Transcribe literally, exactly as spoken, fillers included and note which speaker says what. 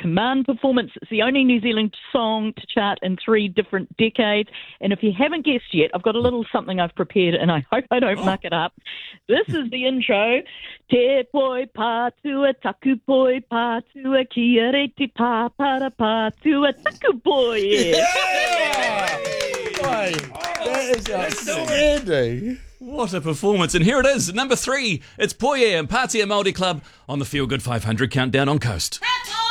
Speaker 1: Command performance. It's the only New Zealand song to chart in three different decades. And if you haven't guessed yet, I've got a little something I've prepared, and I hope I don't muck it up. This is the intro. Te poi pātua, taku poi pātua, kia reti pā para pātua, taku poi.
Speaker 2: Yeah! Hey, that is outstanding.
Speaker 3: What a performance. And here it is, number three. It's Poye and Pātia Māori Club on the Feel Good five hundred countdown on Coast.